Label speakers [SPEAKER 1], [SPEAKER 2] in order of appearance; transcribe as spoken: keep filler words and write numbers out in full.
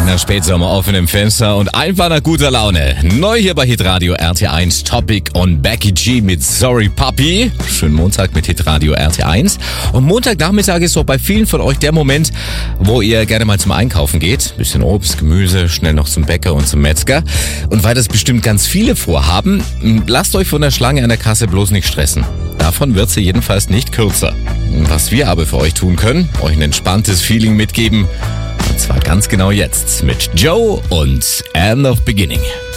[SPEAKER 1] Na, Spätsommer, offenem Fenster und einfach nach guter Laune. Neu hier bei Hitradio R T eins, Topic und Becky G mit Sorry Puppy. Schönen Montag mit Hitradio R T eins. Und Montagnachmittag ist so bei vielen von euch der Moment, wo ihr gerne mal zum Einkaufen geht. Bisschen Obst, Gemüse, schnell noch zum Bäcker und zum Metzger. Und weil das bestimmt ganz viele vorhaben, lasst euch von der Schlange an der Kasse bloß nicht stressen. Davon wird sie jedenfalls nicht kürzer. Was wir aber für euch tun können, euch ein entspanntes Feeling mitgeben. Und zwar ganz genau jetzt mit Joe und End of Beginning.